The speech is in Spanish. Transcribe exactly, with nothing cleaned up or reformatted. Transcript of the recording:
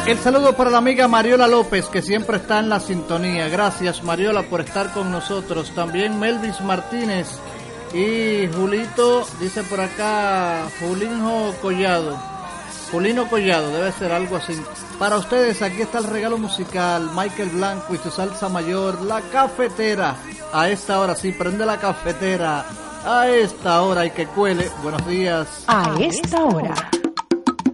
El saludo para la amiga Mariola López, que siempre está en la sintonía. Gracias, Mariola, por estar con nosotros. También Melvis Martínez y Julito, dice por acá, Julino Collado. Julino Collado, debe ser algo así. Para ustedes, aquí está el regalo musical, Michael Blanco y su salsa mayor, La Cafetera. A esta hora, sí, prende la cafetera. A esta hora y que cuele. Buenos días. A esta hora.